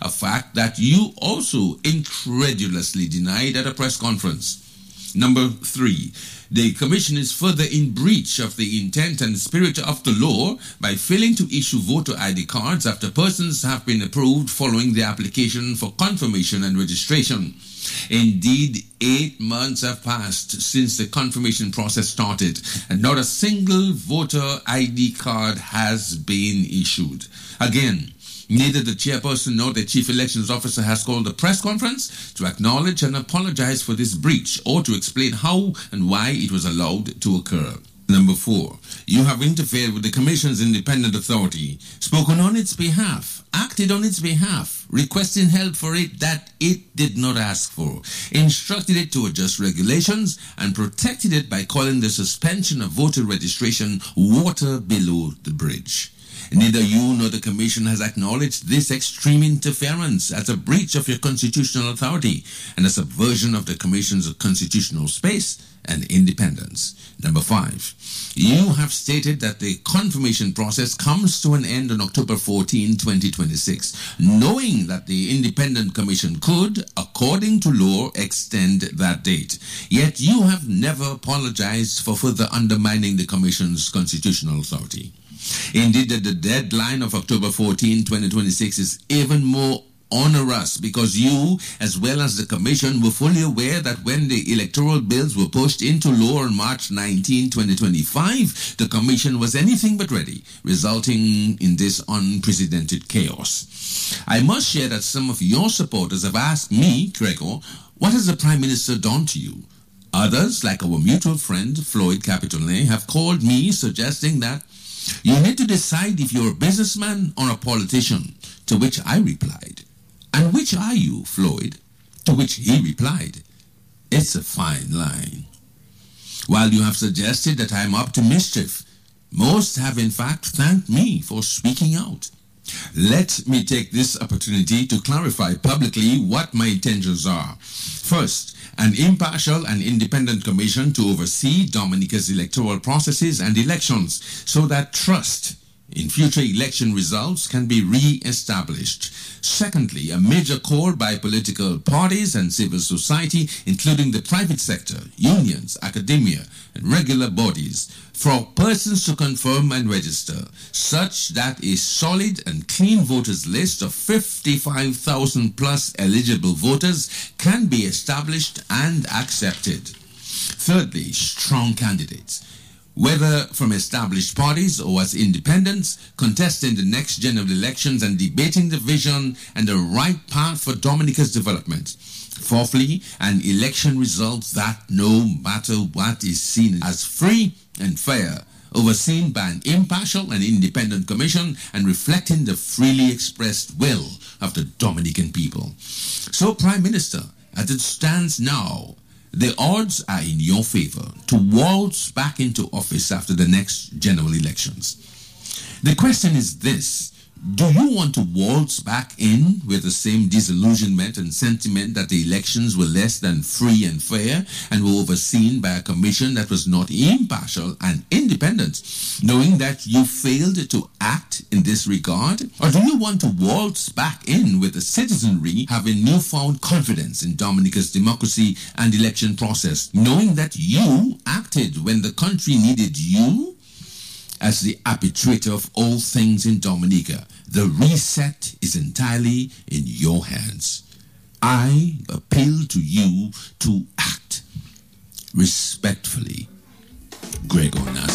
a fact that you also incredulously denied at a press conference. Number 3, the Commission is further in breach of the intent and spirit of the law by failing to issue voter ID cards after persons have been approved following the application for confirmation and registration. Indeed, 8 months have passed since the confirmation process started, and not a single voter ID card has been issued. Again, neither the chairperson nor the chief elections officer has called a press conference to acknowledge and apologize for this breach or to explain how and why it was allowed to occur. Number 4, you have interfered with the Commission's independent authority, spoken on its behalf, acted on its behalf, requesting help for it that it did not ask for, instructed it to adjust regulations, and protected it by calling the suspension of voter registration water below the bridge. Neither you nor the Commission has acknowledged this extreme interference as a breach of your constitutional authority and a subversion of the Commission's constitutional space and independence. Number 5, you have stated that the confirmation process comes to an end on October 14, 2026, knowing that the Independent Commission could, according to law, extend that date. Yet you have never apologized for further undermining the Commission's constitutional authority. Indeed, the deadline of October 14, 2026 is even more onerous because you, as well as the Commission, were fully aware that when the electoral bills were pushed into law on March 19, 2025, the Commission was anything but ready, resulting in this unprecedented chaos. I must share that some of your supporters have asked me, Gregor, what has the Prime Minister done to you? Others, like our mutual friend Floyd Capitolet, have called me suggesting that you need to decide if you're a businessman or a politician, to which I replied, and which are you, Floyd? To which he replied, it's a fine line. While you have suggested that I'm up to mischief, most have in fact thanked me for speaking out. Let me take this opportunity to clarify publicly what my intentions are. First, an impartial and independent commission to oversee Dominica's electoral processes and elections so that trust in future election results can be re-established. Secondly, a major call by political parties and civil society, including the private sector, unions, academia, and regular bodies, for persons to confirm and register, such that a solid and clean voters list of 55,000 plus eligible voters can be established and accepted. Thirdly, strong candidates, whether from established parties or as independents, contesting the next general elections and debating the vision and the right path for Dominica's development. Fourthly, an election result that, no matter what, is seen as free and fair, overseen by an impartial and independent commission and reflecting the freely expressed will of the Dominican people. So, Prime Minister, as it stands now, the odds are in your favor to waltz back into office after the next general elections. The question is this: do you want to waltz back in with the same disillusionment and sentiment that the elections were less than free and fair and were overseen by a commission that was not impartial and independent, knowing that you failed to act in this regard? Or do you want to waltz back in with the citizenry having newfound confidence in Dominica's democracy and election process, knowing that you acted when the country needed you? As the arbitrator of all things in Dominica, the reset is entirely in your hands. I appeal to you to act respectfully. Gregor Nana.